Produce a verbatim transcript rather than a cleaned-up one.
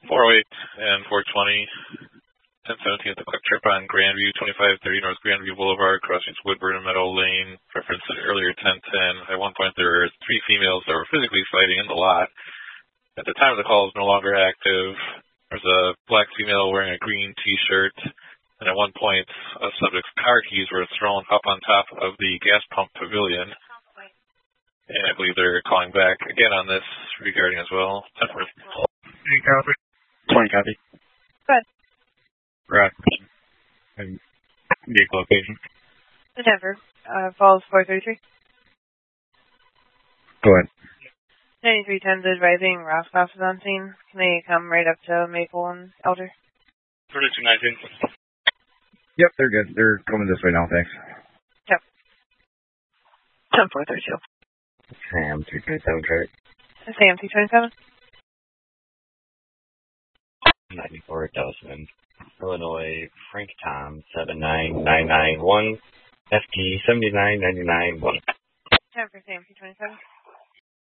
four oh eight and four twenty, ten seventeen at the Quick Trip on Grandview, twenty-five thirty North Grandview Boulevard, crossing Woodburn and Meadow Lane. Referenced earlier ten ten. At one point, there were three females that were physically fighting in the lot. At the time of the call, it was no longer active. There was a black female wearing a green T-shirt. And at one point, a subject's car keys were thrown up on top of the gas pump pavilion. And I believe they're calling back again on this regarding as well. Any copy? twenty copy. Good. Right. And vehicle location? Denver. Uh, Falls four thirty-three. Go ahead. ninety-three ten is rising. Roscoff is on scene. Can they come right up to Maple and Elder? thirty-two nineteen. Yep, they're good. They're coming this way now, thanks. Yep. ten four thirty-two. Sam two twenty-seven, traffic. Sam two twenty-seven. ninety-four Dawson, Illinois, Frank Tom, seven nine nine nine one, F T seventy-nine ninety-nine one. Time for Sam two twenty-seven.